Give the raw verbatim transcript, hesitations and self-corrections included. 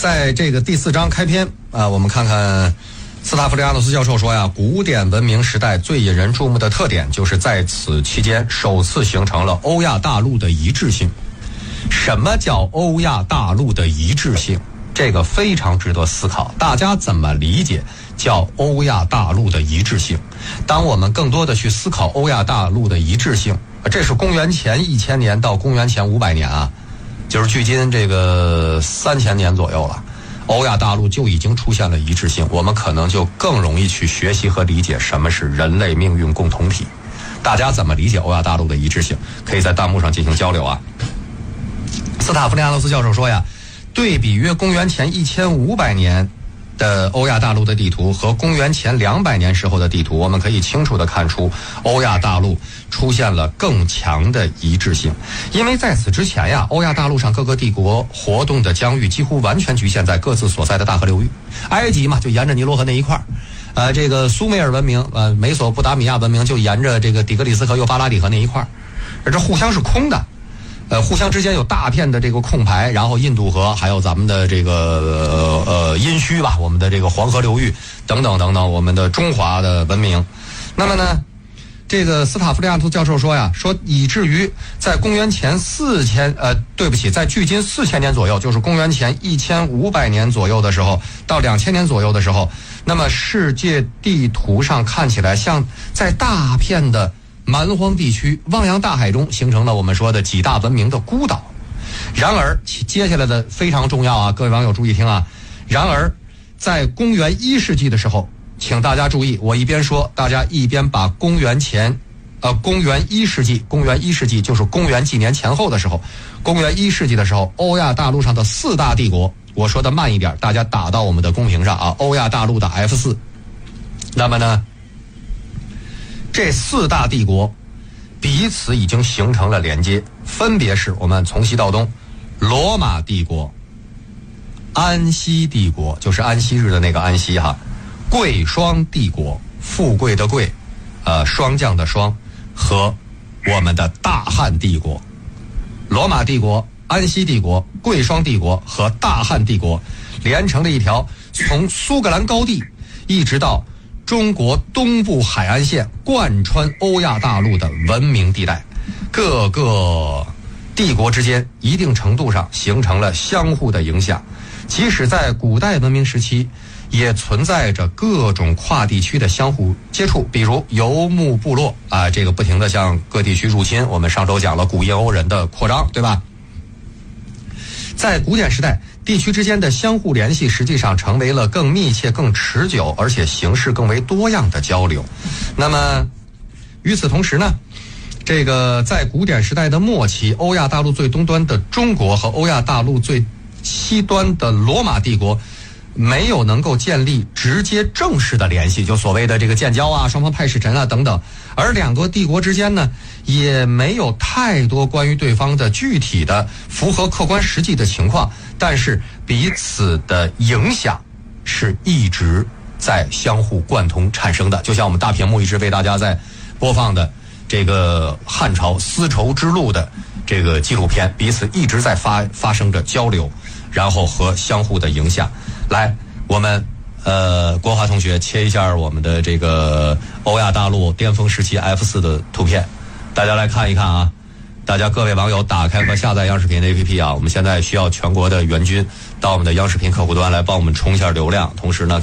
在这个第四章开篇啊，我们看看斯塔夫利亚诺斯教授说呀，古典文明时代最引人注目的特点就是在此期间首次形成了欧亚大陆的一致性。什么叫欧亚大陆的一致性？这个非常值得思考，大家怎么理解叫欧亚大陆的一致性？当我们更多的去思考欧亚大陆的一致性，这是公元前一千年到公元前五百年啊，就是距今这个三千年左右了，欧亚大陆就已经出现了一致性，我们可能就更容易去学习和理解什么是人类命运共同体。大家怎么理解欧亚大陆的一致性？可以在弹幕上进行交流啊。斯塔夫利亚诺斯教授说呀，对比约公元前一千五百年的欧亚大陆的地图和公元前两百年时候的地图，我们可以清楚地看出欧亚大陆出现了更强的一致性。因为在此之前呀，欧亚大陆上各个帝国活动的疆域几乎完全局限在各自所在的大河流域。埃及嘛，就沿着尼罗河那一块儿，呃，这个苏美尔文明，呃，美索不达米亚文明就沿着这个底格里斯河、幼发拉底河那一块儿，而这互相是空的。呃，互相之间有大片的这个空白，然后印度河，还有咱们的这个呃呃殷墟吧，我们的这个黄河流域等等等等，我们的中华的文明。那么呢，这个斯塔夫利亚诺斯教授说呀，说以至于在公元前四千呃，对不起，在距今四千年左右，就是公元前一千五百年左右的时候，到两千年左右的时候，那么世界地图上看起来像在大片的蛮荒地区汪洋大海中形成了我们说的几大文明的孤岛。然而接下来的非常重要啊，各位网友注意听啊。然而在公元一世纪的时候，请大家注意，我一边说，大家一边把公元前呃公元一世纪公元一世纪就是公元纪年前后的时候，公元一世纪的时候，欧亚大陆上的四大帝国，我说的慢一点，大家打到我们的公屏上啊，欧亚大陆的 F 四。那么呢，这四大帝国彼此已经形成了连接，分别是我们从西到东，罗马帝国、安息帝国，就是安息日的那个安息哈，贵霜帝国，富贵的贵，呃，霜降的霜，和我们的大汉帝国。罗马帝国、安息帝国、贵霜帝国和大汉帝国连成了一条从苏格兰高地一直到中国东部海岸线贯穿欧亚大陆的文明地带，各个帝国之间一定程度上形成了相互的影响。即使在古代文明时期，也存在着各种跨地区的相互接触，比如游牧部落啊，这个不停地向各地区入侵。我们上周讲了古印欧人的扩张，对吧？在古典时代，地区之间的相互联系实际上成为了更密切、更持久，而且形式更为多样的交流。那么与此同时呢，这个在古典时代的末期，欧亚大陆最东端的中国和欧亚大陆最西端的罗马帝国没有能够建立直接正式的联系，就所谓的这个建交啊、双方派使臣啊等等，而两个帝国之间呢，也没有太多关于对方的具体的符合客观实际的情况，但是彼此的影响是一直在相互贯通产生的。就像我们大屏幕一直为大家在播放的这个汉朝丝绸之路的这个纪录片，彼此一直在发发生着交流，然后和相互的影响。来，我们呃，国华同学切一下我们的这个欧亚大陆巅峰时期 F 四 的图片，大家来看一看啊。大家各位网友打开和下载央视频的 A P P 啊，我们现在需要全国的援军到我们的央视频客户端来帮我们冲一下流量，同时呢